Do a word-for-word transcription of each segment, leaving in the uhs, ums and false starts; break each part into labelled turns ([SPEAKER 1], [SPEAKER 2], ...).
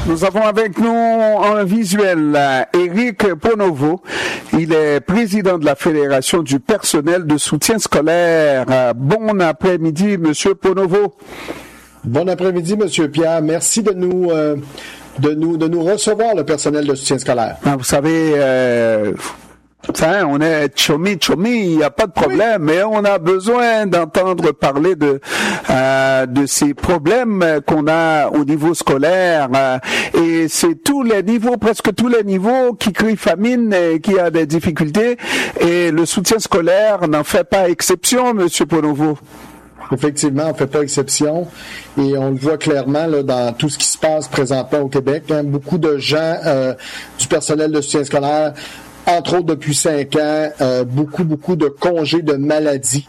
[SPEAKER 1] Nous avons avec nous en visuel Éric Ponovo. Il est président de la Fédération du personnel de soutien scolaire. Bon après-midi, Monsieur Ponovo.
[SPEAKER 2] Bon après-midi, Monsieur Pierre. Merci de nous, euh, de nous, de nous recevoir, le personnel de soutien scolaire.
[SPEAKER 1] Vous savez, euh, Enfin, on est chummy, chummy, il n'y a pas de problème, oui. Mais on a besoin d'entendre parler de euh, de ces problèmes qu'on a au niveau scolaire. Euh, et c'est tous les niveaux, presque tous les niveaux qui crient famine et qui a des difficultés. Et le soutien scolaire n'en fait pas exception, Monsieur Ponovo.
[SPEAKER 2] Effectivement, on ne fait pas exception et on le voit clairement là, dans tout ce qui se passe présentement au Québec. Hein. Beaucoup de gens euh, du personnel de soutien scolaire, entre autres depuis cinq ans, euh, beaucoup, beaucoup de congés de maladie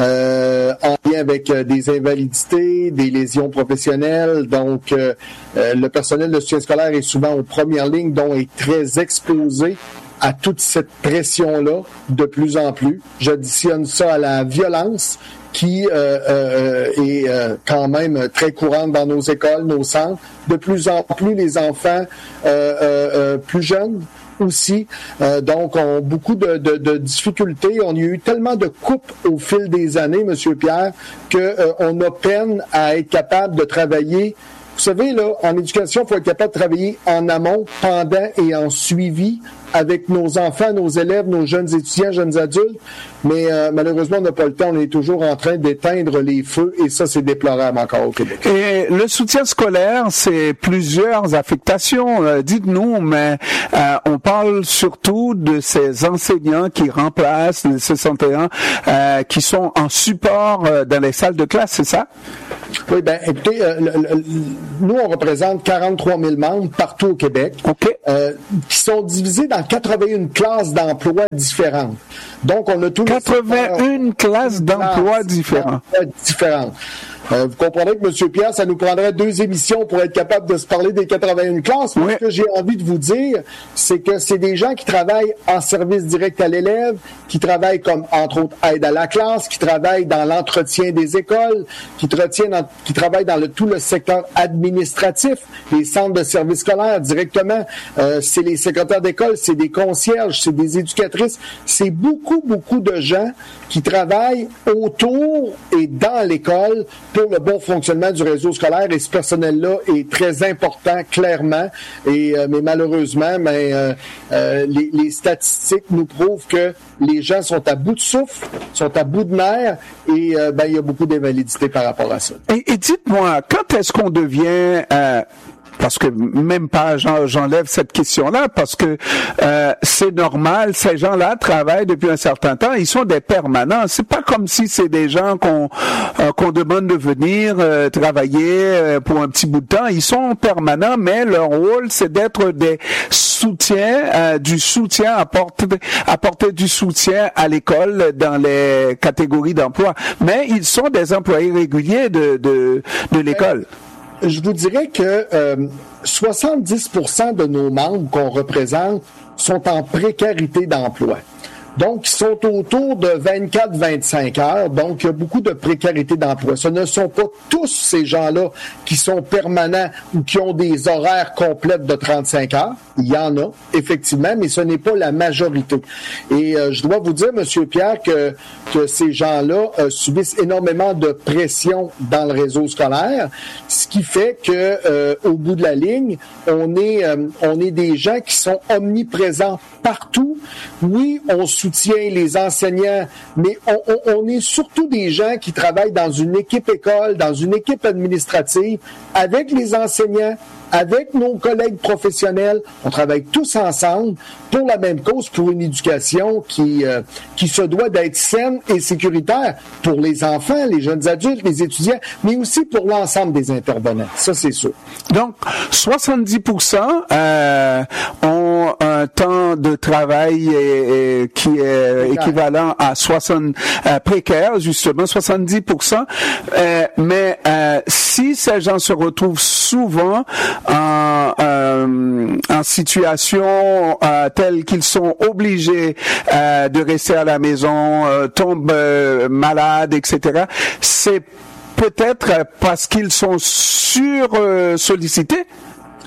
[SPEAKER 2] euh, en lien avec euh, des invalidités, des lésions professionnelles. Donc, euh, euh, le personnel de soutien scolaire est souvent aux premières lignes, donc est très exposé à toute cette pression-là de plus en plus. J'additionne ça à la violence qui euh, euh, est euh, quand même très courante dans nos écoles, nos centres. De plus en plus, les enfants euh, euh, euh, plus jeunes aussi, euh, donc ont beaucoup de, de, de difficultés. On a eu tellement de coupes au fil des années, Monsieur Pierre, que euh, on a peine à être capable de travailler. Vous savez, là, en éducation, il faut être capable de travailler en amont, pendant et en suivi avec nos enfants, nos élèves, nos jeunes étudiants, jeunes adultes. Mais euh, malheureusement, on n'a pas le temps. On est toujours en train d'éteindre les feux et ça, c'est déplorable encore au Québec.
[SPEAKER 1] Et le soutien scolaire, c'est plusieurs affectations. Euh, dites-nous, mais euh, on parle surtout de ces enseignants qui remplacent les soixante et un, euh, qui sont en support euh, dans les salles de classe, c'est ça?
[SPEAKER 2] Oui, bien, écoutez, euh, le, le, nous, on représente quarante-trois mille membres partout au Québec,
[SPEAKER 1] okay.
[SPEAKER 2] euh, qui sont divisés dans quatre-vingt-un classes d'emploi différentes. Donc, on a tous
[SPEAKER 1] quatre-vingt-un classes d'emploi différentes.
[SPEAKER 2] différentes. Euh, vous comprenez que, M. Pierre, ça nous prendrait deux émissions pour être capable de se parler des quatre-vingt-un classes.
[SPEAKER 1] Oui.
[SPEAKER 2] Ce que j'ai envie de vous dire, c'est que c'est des gens qui travaillent en service direct à l'élève, qui travaillent comme, entre autres, aide à la classe, qui travaillent dans l'entretien des écoles, qui, dans, qui travaillent dans le, tout le secteur administratif, les centres de services scolaires directement. Euh, c'est les secrétaires d'école, c'est des concierges, c'est des éducatrices. C'est beaucoup, beaucoup de gens qui travaillent autour et dans l'école pour le bon fonctionnement du réseau scolaire, et ce personnel-là est très important, clairement, et euh, mais malheureusement, mais, euh, euh, les, les statistiques nous prouvent que les gens sont à bout de souffle, sont à bout de nerfs, et euh, ben, il y a beaucoup d'invalidité par rapport à ça.
[SPEAKER 1] Et, et dites-moi, quand est-ce qu'on devient... Euh Parce que même pas j'en, j'enlève cette question-là, parce que euh, c'est normal, ces gens-là travaillent depuis un certain temps, ils sont des permanents. C'est pas comme si c'est des gens qu'on euh, qu'on demande de venir euh, travailler euh, pour un petit bout de temps. Ils sont permanents, mais leur rôle, c'est d'être des soutiens, euh, du soutien, apporter, apporter du soutien à l'école dans les catégories d'emploi. Mais ils sont des employés réguliers de de, de l'école.
[SPEAKER 2] Je vous dirais que euh, soixante-dix pour cent de nos membres qu'on représente sont en précarité d'emploi. Donc, ils sont autour de vingt-quatre à vingt-cinq heures. Donc, il y a beaucoup de précarité d'emploi. Ce ne sont pas tous ces gens-là qui sont permanents ou qui ont des horaires complètes de trente-cinq heures. Il y en a, effectivement, mais ce n'est pas la majorité. Et euh, je dois vous dire, M. Pierre, que, que ces gens-là euh, subissent énormément de pression dans le réseau scolaire, ce qui fait que euh, au bout de la ligne, on est, euh, on est des gens qui sont omniprésents partout. Oui, on soutient les enseignants, mais on, on, on est surtout des gens qui travaillent dans une équipe école, dans une équipe administrative, avec les enseignants, avec nos collègues professionnels. On travaille tous ensemble pour la même cause, pour une éducation qui, euh, qui se doit d'être saine et sécuritaire pour les enfants, les jeunes adultes, les étudiants, mais aussi pour l'ensemble des intervenants. Ça, c'est sûr.
[SPEAKER 1] Donc, soixante-dix pour cent euh, ont un temps de travail et, et, qui est précaire. Équivalent à soixante euh, précaire, justement, soixante-dix pour cent. Euh, mais euh, si ces gens se retrouvent souvent en, euh, en situation euh, telle qu'ils sont obligés euh, de rester à la maison, euh, tombent euh, malades, et cetera, c'est peut-être parce qu'ils sont sur euh, sollicités.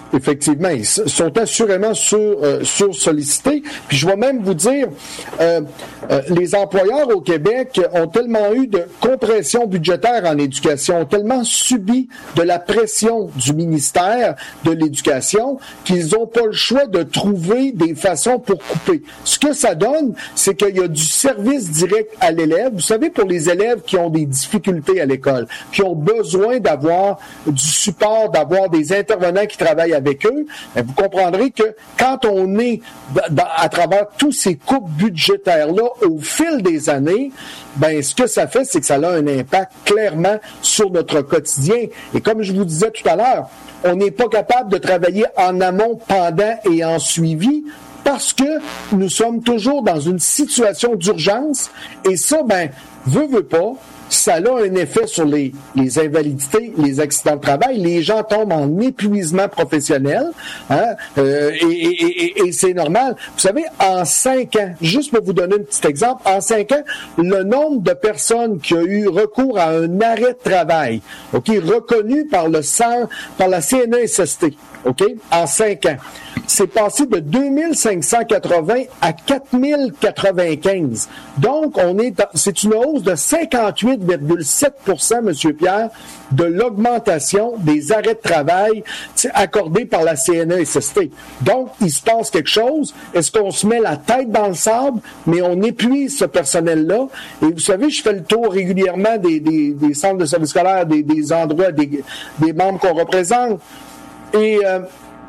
[SPEAKER 2] Effectivement, ils sont assurément sur, euh, sur sollicités. Puis je vais même vous dire, euh, euh, les employeurs au Québec ont tellement eu de compression budgétaire en éducation, ont tellement subi de la pression du ministère de l'Éducation qu'ils n'ont pas le choix de trouver des façons pour couper. Ce que ça donne, c'est qu'il y a du service direct à l'élève. Vous savez, pour les élèves qui ont des difficultés à l'école, qui ont besoin d'avoir du support, d'avoir des intervenants qui travaillent avec eux, vous comprendrez que quand on est à travers tous ces coupes budgétaires-là au fil des années, ben ce que ça fait, c'est que ça a un impact clairement sur notre quotidien. Et comme je vous disais tout à l'heure, on n'est pas capable de travailler en amont, pendant et en suivi parce que nous sommes toujours dans une situation d'urgence et ça, ben, veut, veut pas, ça a un effet sur les, les invalidités, les accidents de travail. Les gens tombent en épuisement professionnel, hein, euh, et, et, et, et c'est normal. Vous savez, en cinq ans, juste pour vous donner un petit exemple, en cinq ans, le nombre de personnes qui ont eu recours à un arrêt de travail, ok, reconnu par le par la C N E S S T, ok, en cinq ans, c'est passé de deux mille cinq cent quatre-vingts à quatre mille quatre-vingt-quinze. Donc, on est dans, c'est une hausse de cinquante-huit virgule sept pour cent, M. Pierre, de l'augmentation des arrêts de travail accordés par la C N E S S T. Donc, il se passe quelque chose. Est-ce qu'on se met la tête dans le sable, mais on épuise ce personnel-là? Et vous savez, je fais le tour régulièrement des, des, des centres de services scolaires, des, des endroits, des, des membres qu'on représente. Et euh,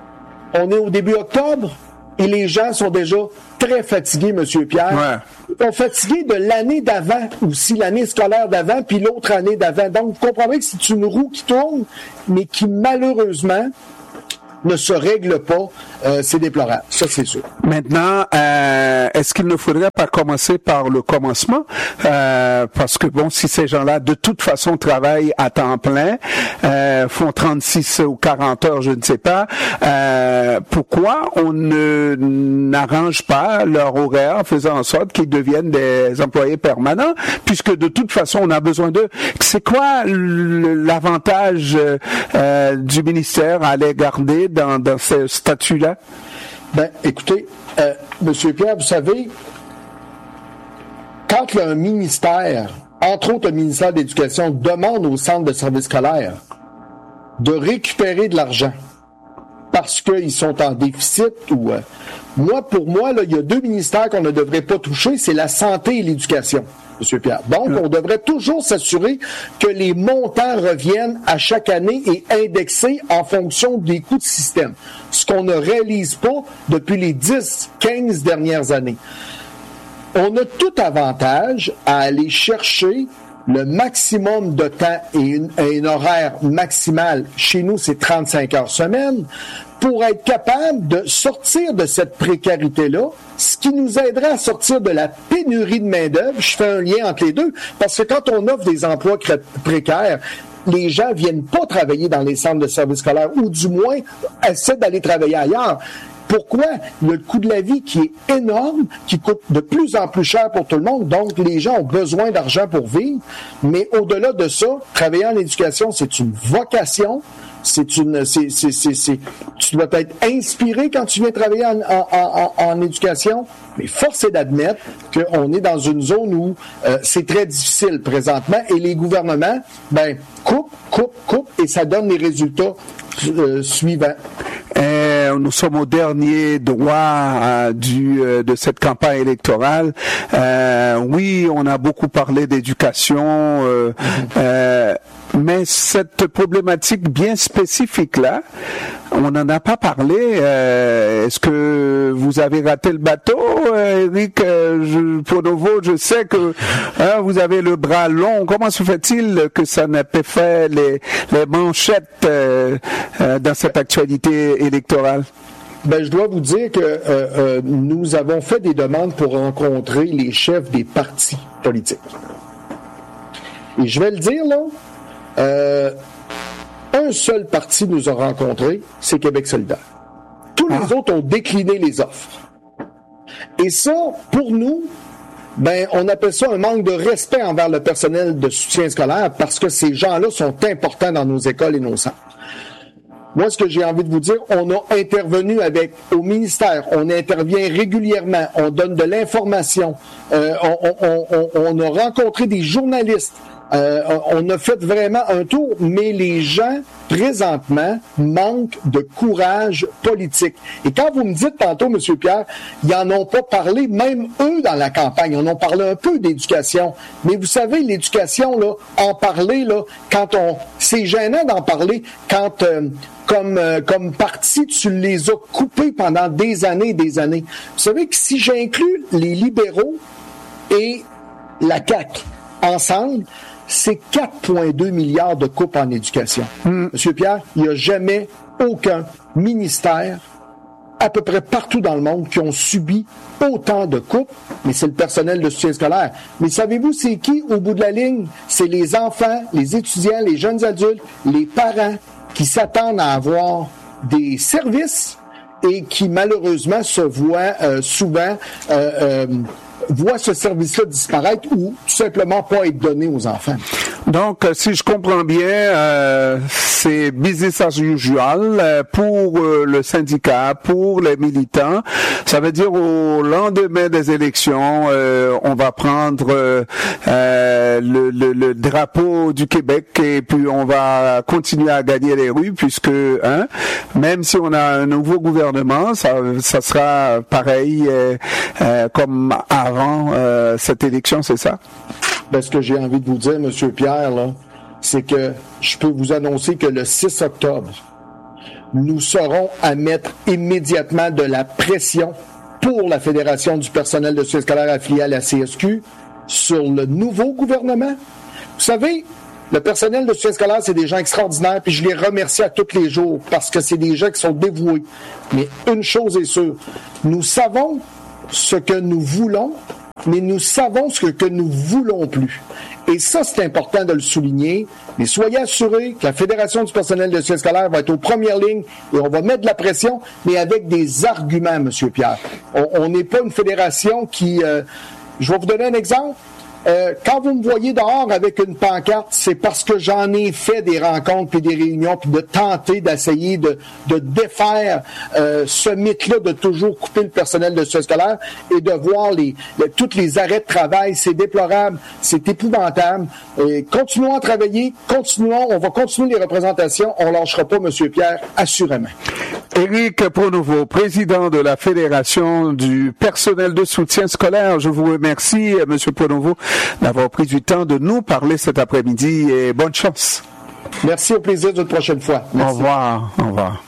[SPEAKER 2] on est au début octobre et les gens sont déjà très fatigués, M. Pierre. Ouais. Ils sont fatigués de l'année d'avant, aussi l'année scolaire d'avant, puis l'autre année d'avant. Donc, vous comprendrez que c'est une roue qui tourne, mais qui, malheureusement, ne se règle pas. Euh, c'est déplorable. Ça, c'est sûr.
[SPEAKER 1] Maintenant, euh, est-ce qu'il ne faudrait pas commencer par le commencement? Euh, parce que, bon, si ces gens-là, de toute façon, travaillent à temps plein, euh, font trente-six ou quarante heures, je ne sais pas, euh, pourquoi on ne n'arrange pas leur horaire en faisant en sorte qu'ils deviennent des employés permanents, puisque de toute façon, on a besoin d'eux. C'est quoi l'avantage euh, du ministère à les garder dans, dans ce statut-là?
[SPEAKER 2] Ben, écoutez, euh, M. Pierre, vous savez, quand un ministère, entre autres le ministère de l'Éducation, demande au centre de services scolaires de récupérer de l'argent parce qu'ils sont en déficit ou... Euh, moi, pour moi, là, il y a deux ministères qu'on ne devrait pas toucher, c'est la santé et l'éducation, M. Pierre. Donc, on devrait toujours s'assurer que les montants reviennent à chaque année et indexés en fonction des coûts de système, ce qu'on ne réalise pas depuis les dix, quinze dernières années. On a tout avantage à aller chercher le maximum de temps et une, et une horaire maximale. Chez nous, c'est trente-cinq heures semaine, pour être capable de sortir de cette précarité-là, ce qui nous aiderait à sortir de la pénurie de main-d'œuvre. Je fais un lien entre les deux, parce que quand on offre des emplois cré- précaires, les gens viennent pas travailler dans les centres de services scolaires, ou du moins essaient d'aller travailler ailleurs. Pourquoi? Il y a le coût de la vie qui est énorme, qui coûte de plus en plus cher pour tout le monde, donc les gens ont besoin d'argent pour vivre, mais au-delà de ça, travailler en éducation, c'est une vocation. C'est une, c'est, c'est, c'est, c'est, tu dois être inspiré quand tu viens travailler en, en, en, en éducation, mais force est d'admettre qu'on est dans une zone où euh, c'est très difficile présentement et les gouvernements, ben, coupent, coupent, coupent et ça donne les résultats euh, suivants.
[SPEAKER 1] Et nous sommes au dernier droit euh, du, euh, de cette campagne électorale. Euh, oui, on a beaucoup parlé d'éducation, euh, mm-hmm. euh, mais cette problématique bien spécifique-là, on n'en a pas parlé. Euh, est-ce que vous avez raté le bateau, euh, Éric euh, je, Pronovo? Je sais que hein, vous avez le bras long. Comment se fait-il que ça n'a pas fait les, les manchettes euh, euh, dans cette actualité électorale?
[SPEAKER 2] Ben, je dois vous dire que euh, euh, nous avons fait des demandes pour rencontrer les chefs des partis politiques. Et je vais le dire, là, euh, un seul parti nous a rencontrés, c'est Québec solidaire. Tous les ah. autres ont décliné les offres. Et ça, pour nous, ben, on appelle ça un manque de respect envers le personnel de soutien scolaire parce que ces gens-là sont importants dans nos écoles et nos centres. Moi, ce que j'ai envie de vous dire, on a intervenu avec au ministère, on intervient régulièrement, on donne de l'information, euh, on, on, on, on a rencontré des journalistes, euh, on a fait vraiment un tour, mais les gens, présentement, manquent de courage politique. Et quand vous me dites tantôt, M. Pierre, ils n'en ont pas parlé, même eux, dans la campagne, ils en ont parlé un peu d'éducation. Mais vous savez, l'éducation, là, en parler, là, quand on... C'est gênant d'en parler quand... Euh, Comme, euh, comme parti, tu les as coupés pendant des années et des années. Vous savez que si j'inclus les libéraux et la C A Q ensemble, c'est quatre virgule deux milliards de coupes en éducation. Mm. Monsieur Pierre, il n'y a jamais aucun ministère, à peu près partout dans le monde, qui ont subi autant de coupes, mais c'est le personnel de soutien scolaire. Mais savez-vous, c'est qui, au bout de la ligne? C'est les enfants, les étudiants, les jeunes adultes, les parents, qui s'attendent à avoir des services et qui, malheureusement, se voient euh, souvent euh, euh, voient ce service-là disparaître ou tout simplement pas être donné aux enfants.
[SPEAKER 1] Donc, si je comprends bien, euh, c'est business as usual euh, pour euh, le syndicat, pour les militants. Ça veut dire au lendemain des élections, euh, on va prendre euh, euh, le, le, le drapeau du Québec et puis on va continuer à gagner les rues puisque, hein, même si on a un nouveau gouvernement, ça, ça sera pareil euh, euh, comme avant euh, cette élection, c'est ça?
[SPEAKER 2] Ben, ce que j'ai envie de vous dire, M. Pierre, là, c'est que je peux vous annoncer que le six octobre, nous serons à mettre immédiatement de la pression pour la Fédération du personnel de soutien scolaire affilié à la C S Q sur le nouveau gouvernement. Vous savez, le personnel de soutien scolaire, c'est des gens extraordinaires, puis je les remercie à tous les jours parce que c'est des gens qui sont dévoués. Mais une chose est sûre, nous savons ce que nous voulons, mais nous savons ce que nous voulons plus. Et ça, c'est important de le souligner. Mais soyez assurés que la Fédération du personnel de soutien scolaire va être aux premières lignes et on va mettre de la pression, mais avec des arguments, M. Pierre. On n'est pas une fédération qui... Euh, je vais vous donner un exemple. Euh, quand vous me voyez dehors avec une pancarte, c'est parce que j'en ai fait des rencontres puis des réunions puis de tenter d'essayer de, de défaire euh, ce mythe-là de toujours couper le personnel de soutien scolaire et de voir les, les tous les arrêts de travail. C'est déplorable, c'est épouvantable. Et continuons à travailler, continuons, on va continuer les représentations, on lâchera pas, M. Pierre, assurément.
[SPEAKER 1] Éric Pronovo, président de la Fédération du personnel de soutien scolaire, je vous remercie, M. Pronovo, d'avoir pris du temps de nous parler cet après-midi et bonne chance.
[SPEAKER 2] Merci, au plaisir d'une prochaine fois. Merci.
[SPEAKER 1] Au revoir. Au revoir.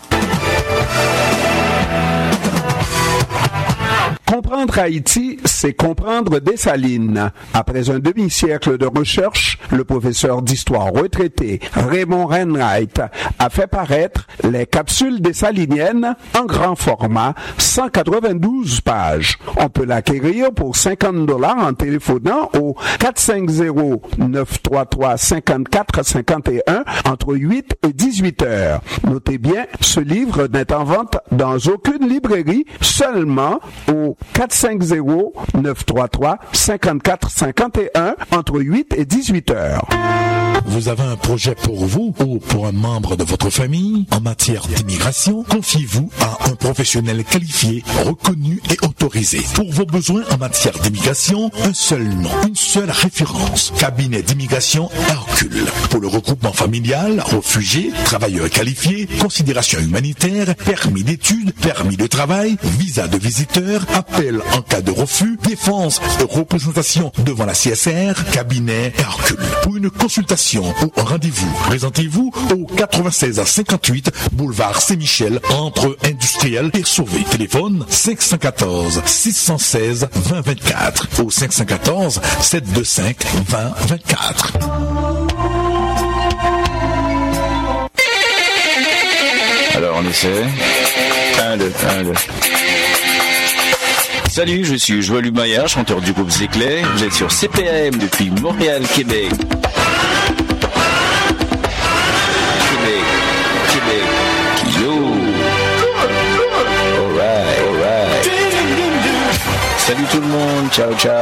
[SPEAKER 1] Comprendre Haïti, c'est comprendre Dessalines. Après un demi-siècle de recherche, le professeur d'histoire retraité Raymond Renwright a fait paraître les capsules dessaliniennes en grand format, cent quatre-vingt-douze pages. On peut l'acquérir pour cinquante dollars en téléphonant au quatre cinq zéro, neuf trois trois, cinq quatre cinq un entre huit et dix-huit heures. Notez bien, ce livre n'est en vente dans aucune librairie, seulement au quatre cinq zéro, neuf trois trois, cinq quatre cinq un entre huit et dix-huit heures.
[SPEAKER 3] Vous avez un projet pour vous ou pour un membre de votre famille en matière d'immigration? Confiez-vous à un professionnel qualifié, reconnu et autorisé. Pour vos besoins en matière d'immigration, un seul nom, une seule référence. Cabinet d'immigration Hercule. Pour le regroupement familial, réfugiés, travailleurs qualifiés, considération humanitaire, permis d'études, permis de travail, visa de visiteur, appel en cas de refus, défense et représentation devant la C S R, cabinet Hercule. Pour une consultation ou un rendez-vous, présentez-vous au quatre-vingt-seize à cinquante-huit boulevard Saint-Michel entre Industriel et Sauvé. Téléphone cinq un quatre, six un six, deux zéro deux quatre ou cinq un quatre, sept deux cinq, deux zéro deux quatre.
[SPEAKER 4] Alors on essaie. Un, deux, un, deux. Salut, je suis Joël Humaillard, chanteur du groupe Zéclair. Vous êtes sur C P A M depuis Montréal, Québec. Québec, Québec, yo. Alright, alright. Salut tout le monde, ciao, ciao.